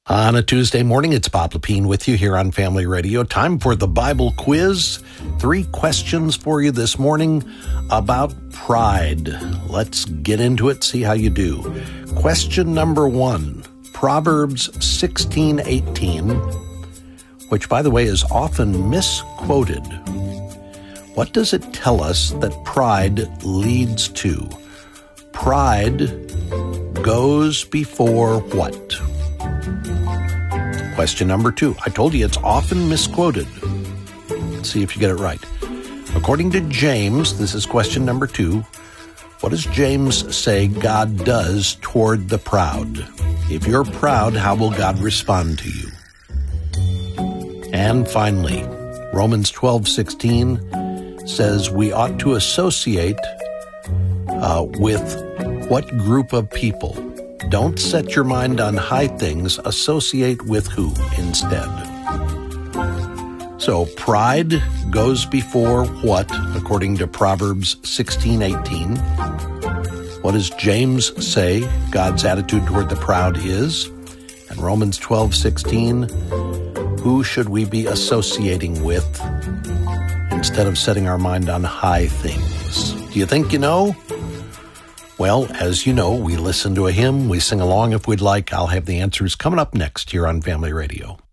On a Tuesday morning, it's Bob Lepine with you here on Family Radio. Time for the Bible quiz. 3 questions for you this morning about pride. Let's get into it, see how you do. Question number 1, Proverbs 16:18, which, by the way, is often misquoted. What does it tell us that pride leads to? Pride goes before what? Question number 2. I told you it's often misquoted. Let's see if you get it right. According to James, this is question number 2. What does James say God does toward the proud? If you're proud, how will God respond to you? And finally, Romans 12:16 says we ought to associate with what group of people? Don't set your mind on high things. Associate with who instead? So pride goes before what, according to Proverbs 16:18? What does James say God's attitude toward the proud is? And Romans 12:16, who should we be associating with instead of setting our mind on high things? Do you think you know? Well, as you know, we listen to a hymn, we sing along if we'd like. I'll have the answers coming up next here on Family Radio.